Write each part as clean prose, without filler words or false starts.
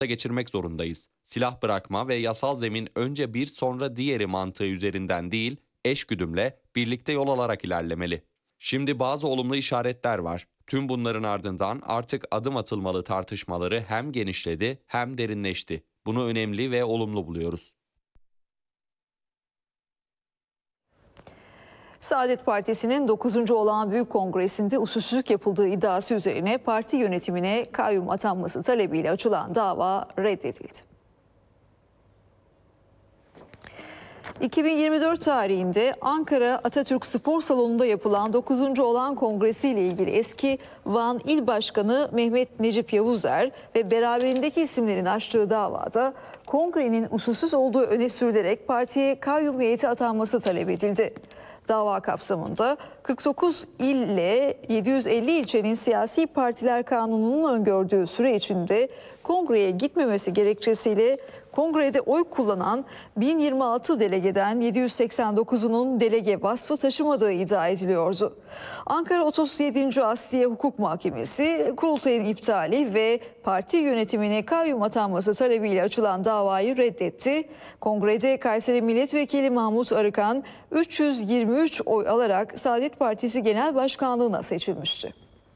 geçirmek zorundayız. Silah bırakma ve yasal zemin önce bir sonra diğeri mantığı üzerinden değil, eşgüdümle birlikte yol alarak ilerlemeli. Şimdi bazı olumlu işaretler var. Tüm bunların ardından artık adım atılmalı tartışmaları hem genişledi hem derinleşti. Bunu önemli ve olumlu buluyoruz. Saadet Partisi'nin 9. olağan büyük kongresinde usulsüzlük yapıldığı iddiası üzerine parti yönetimine kayyum atanması talebiyle açılan dava reddedildi. 2024 tarihinde Ankara Atatürk Spor Salonu'nda yapılan 9. olağan kongresi ile ilgili eski Van İl Başkanı Mehmet Necip Yavuzer ve beraberindeki isimlerin açtığı davada kongrenin usulsüz olduğu öne sürülerek partiye kayyum heyeti atanması talep edildi. Dava kapsamında 49 il ile 750 ilçenin siyasi partiler kanununun öngördüğü süre içinde kongreye gitmemesi gerekçesiyle kongrede oy kullanan 1026 delegeden 789'unun delege vasfı taşımadığı iddia ediliyordu. Ankara 37. Asliye Hukuk Mahkemesi kurultayın iptali ve parti yönetimine kayyum atanması talebiyle açılan davayı reddetti. Kongrede Kayseri Milletvekili Mahmut Arıkan 323 oy alarak Saadet Partisi Genel Başkanlığı'na seçilmişti.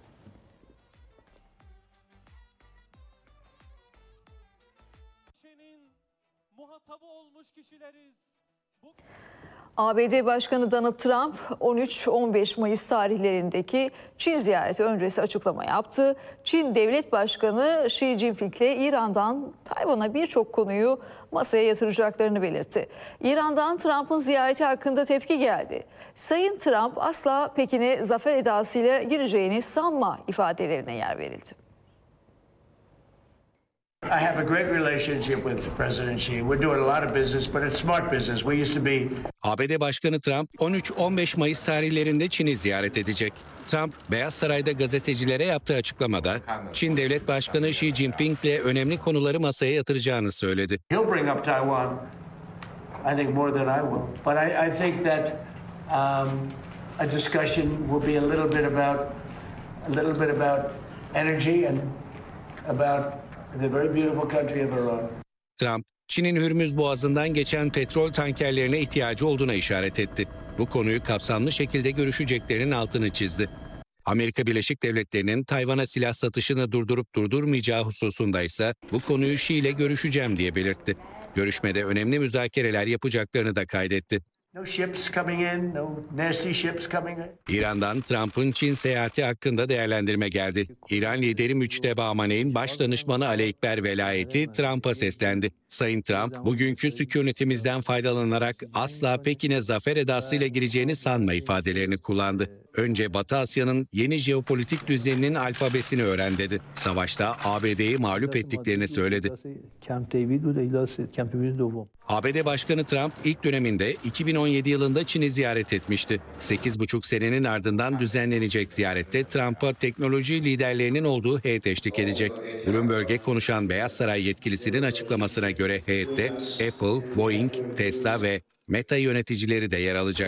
ABD Başkanı Donald Trump 13-15 Mayıs tarihlerindeki Çin ziyareti öncesi açıklama yaptı. Çin Devlet Başkanı Xi Jinping ile İran'dan Tayvan'a birçok konuyu masaya yatıracaklarını belirtti. İran'dan Trump'ın ziyareti hakkında tepki geldi. Sayın Trump asla Pekin'e zafer edasıyla gireceğini sanma ifadelerine yer verildi. I have a great relationship with President Xi. We're doing a lot of business, but it's smart business. We used to be... ABD Başkanı Trump 13-15 Mayıs tarihlerinde Çin'i ziyaret edecek. Trump, Beyaz Saray'da gazetecilere yaptığı açıklamada Çin Devlet Başkanı Xi Jinping ile önemli konuları masaya yatıracağını söyledi. He'll bring up Taiwan, I think more than I will. But I think that a discussion will be a little bit about energy and about the very beautiful country of Iran. Trump, Çin'in Hürmüz Boğazı'ndan geçen petrol tankerlerine ihtiyacı olduğuna işaret etti. Bu konuyu kapsamlı şekilde görüşeceklerinin altını çizdi. Amerika Birleşik Devletleri'nin Tayvan'a silah satışını durdurup durdurmayacağı hususunda ise bu konuyu Xi ile görüşeceğim diye belirtti. Görüşmede önemli müzakereler yapacaklarını da kaydetti. No ships coming in, no nasty ships coming in. İran'dan Trump'ın Çin seyahati hakkında değerlendirme geldi. İran lideri Müçteba Amaney'in baş danışmanı Ali Ekber Velayeti Trump'a seslendi. Sayın Trump, bugünkü sükunetimizden faydalanarak asla Pekin'e zafer edasıyla gireceğini sanma ifadelerini kullandı. Önce Batı Asya'nın yeni jeopolitik düzeninin alfabesini öğren dedi. Savaşta ABD'yi mağlup ettiklerini söyledi. ABD Başkanı Trump ilk döneminde 2017 yılında Çin'i ziyaret etmişti. 8,5 senenin ardından düzenlenecek ziyarette Trump'a teknoloji liderlerinin olduğu heyet eşlik edecek. Bloomberg'e konuşan Beyaz Saray yetkilisinin açıklamasına göre heyette Apple, Boeing, Tesla ve Meta yöneticileri de yer alacak.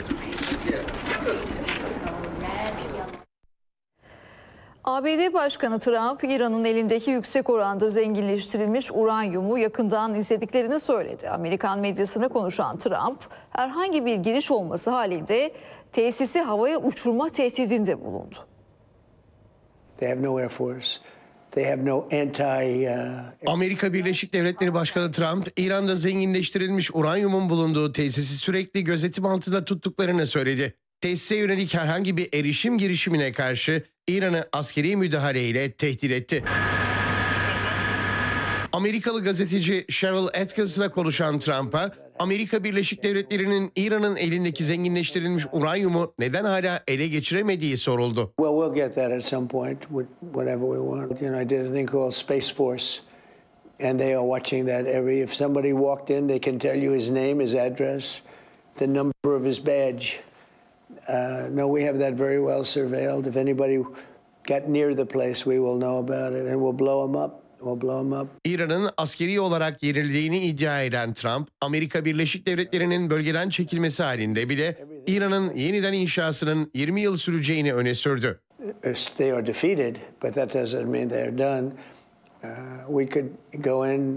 ABD Başkanı Trump, İran'ın elindeki yüksek oranda zenginleştirilmiş uranyumu yakından izlediklerini söyledi. Amerikan medyasına konuşan Trump, herhangi bir giriş olması halinde tesisi havaya uçurma tehdidinde bulundu. Amerika Birleşik Devletleri Başkanı Trump, İran'da zenginleştirilmiş uranyumun bulunduğu tesisi sürekli gözetim altında tuttuklarını söyledi. Tesise yönelik herhangi bir erişim girişimine karşı İran'ı askeri müdahaleyle tehdit etti. Amerikalı gazeteci Cheryl Atkinson'la konuşan Trump'a, Amerika Birleşik Devletleri'nin İran'ın elindeki zenginleştirilmiş uranyumu neden hala ele geçiremediği soruldu. Well, we'll get that at some point, whatever we want. You know, I did a thing called Space Force, and they are watching that if somebody walked in, they can tell you his name, his address, the number of his badge. No, we have that very well surveilled. If anybody got near the place, we will know about it, and we'll blow them up. İran'ın askeri olarak yenildiğini iddia eden Trump, Amerika Birleşik Devletleri'nin bölgeden çekilmesi halinde bile İran'ın yeniden inşasının 20 yıl süreceğini öne sürdü. They are defeated, but that doesn't mean they're done. We could go in